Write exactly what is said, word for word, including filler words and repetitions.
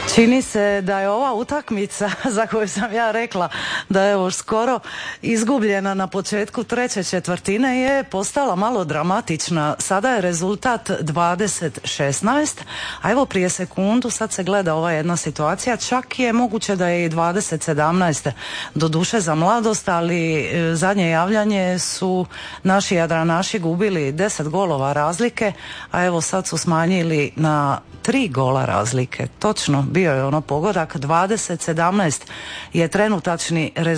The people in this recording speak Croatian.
Čini se da je ova utakmica za koju sam ja rekla da je još skoro izgubljena na početku treće četvrtine je postala malo dramatična. Sada je rezultat dvadeset šesnaest, a evo prije sekundu sad se gleda ova jedna situacija, čak je moguće da je i dvadeset sedamnaest, doduše za Mladost, ali zadnje javljanje su naši jadranaši gubili deset golova razlike, a evo sad su smanjili na tri gola razlike. Točno, bio je ono pogodak, dvadeset sedamnaest je trenutačni rezultat